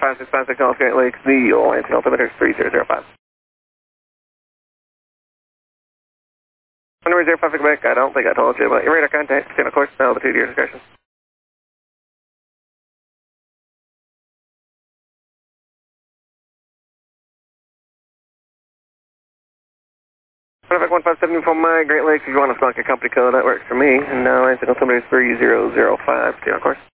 5656 North Great Lakes, the Lansing altimeter is 3005. Number 05 back, I don't think I told you about your radar contact, stay on course, altitude, your discretion. Traffic 1574 my Great Lakes, if you want to select a company code, that works for me. And now Lansing altimeter is 3005, stay on course.